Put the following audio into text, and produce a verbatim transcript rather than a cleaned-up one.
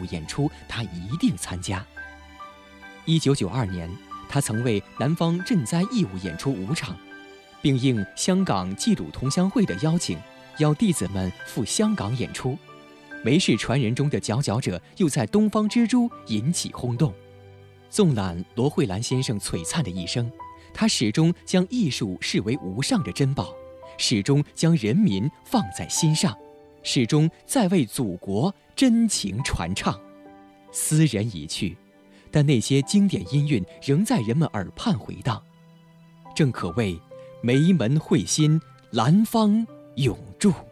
演出，他一定参加。一九九二年，他曾为南方赈灾义务演出五场，并应香港济鲁同乡会的邀请，邀弟子们赴香港演出。梅氏传人中的佼佼者又在东方之珠引起轰动。纵览罗慧兰先生璀璨的一生，他始终将艺术视为无上的珍宝，始终将人民放在心上，始终在为祖国真情传唱。斯人已去，但那些经典音韵仍在人们耳畔回荡，正可谓梅门慧心，兰芳永驻。